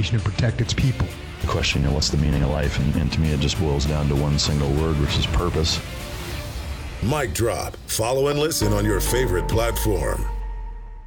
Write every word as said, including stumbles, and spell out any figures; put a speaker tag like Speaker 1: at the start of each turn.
Speaker 1: nation and protect its people.
Speaker 2: Question, you know, what's the meaning of life? And, and to me, it just boils down to one single word, which is purpose.
Speaker 3: Mic drop. Follow and listen on your favorite platform.